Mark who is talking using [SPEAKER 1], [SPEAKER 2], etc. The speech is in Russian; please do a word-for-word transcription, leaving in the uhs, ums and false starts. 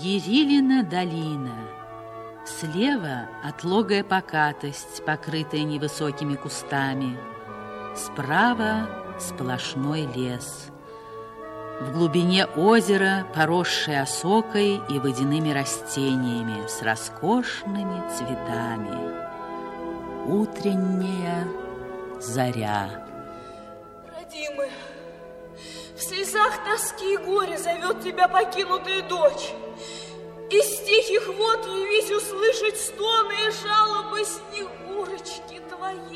[SPEAKER 1] Ярилина долина. Слева отлогая покатость, покрытая невысокими кустами. Справа сплошной лес. В глубине озера, поросшее осокой и водяными растениями с роскошными цветами. Утренняя заря.
[SPEAKER 2] Родимый, в слезах тоски и горя зовет тебя покинутая дочь. Из тихих вод явись услышать стоны и жалобы снегу.